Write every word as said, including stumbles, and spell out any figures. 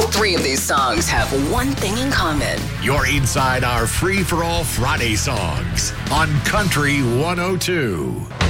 three of these songs have one thing in common. You're inside our free-for-all Friday songs on Country one oh two.